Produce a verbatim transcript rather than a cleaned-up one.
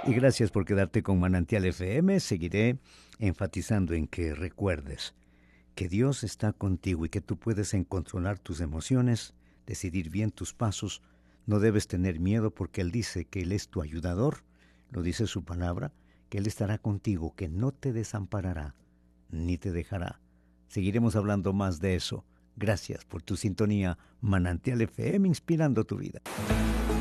Y gracias por quedarte con Manantial F M. Seguiré enfatizando en que recuerdes que Dios está contigo y que tú puedes en controlar tus emociones, decidir bien tus pasos. No debes tener miedo porque Él dice que Él es tu ayudador, lo dice su palabra, que Él estará contigo, que no te desamparará ni te dejará. Seguiremos hablando más de eso. Gracias por tu sintonía. Manantial F M, inspirando tu vida.